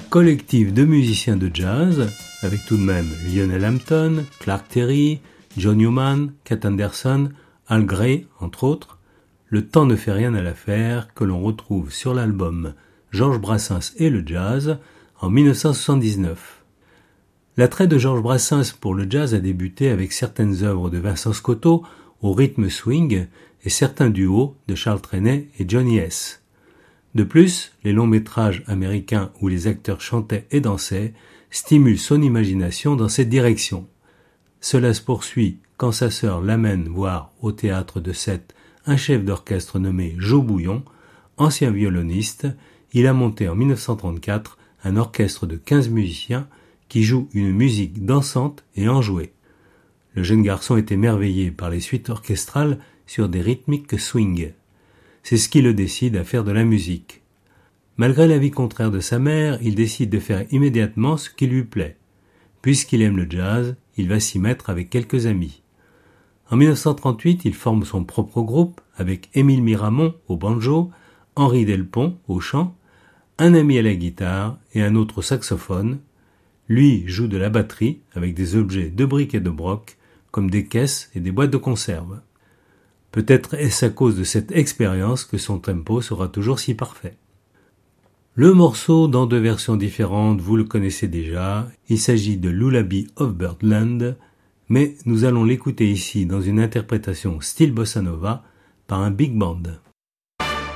collectif de musiciens de jazz, avec tout de même Lionel Hampton, Clark Terry, John Newman, Cat Anderson, Al Gray, entre autres, Le temps ne fait rien à l'affaire, que l'on retrouve sur l'album Georges Brassens et le jazz en 1979. L'attrait de Georges Brassens pour le jazz a débuté avec certaines œuvres de Vincent Scotto au rythme swing et certains duos de Charles Trenet et Johnny S. De plus, les longs métrages américains où les acteurs chantaient et dansaient stimulent son imagination dans cette direction. Cela se poursuit quand sa sœur l'amène voir au théâtre de Sète un chef d'orchestre nommé Joe Bouillon, ancien violoniste. Il a monté en 1934 un orchestre de 15 musiciens qui jouent une musique dansante et enjouée. Le jeune garçon est émerveillé par les suites orchestrales sur des rythmiques swing. C'est ce qui le décide à faire de la musique. Malgré l'avis contraire de sa mère, il décide de faire immédiatement ce qui lui plaît. Puisqu'il aime le jazz, il va s'y mettre avec quelques amis. En 1938, il forme son propre groupe avec Émile Miramont au banjo, Henri Delpont au chant, un ami à la guitare et un autre au saxophone. Lui joue de la batterie avec des objets de briques et de broc, comme des caisses et des boîtes de conserve. Peut-être est-ce à cause de cette expérience que son tempo sera toujours si parfait. Le morceau, dans 2 versions différentes, vous le connaissez déjà, il s'agit de Lullaby of Birdland, mais nous allons l'écouter ici dans une interprétation style bossa nova par un big band.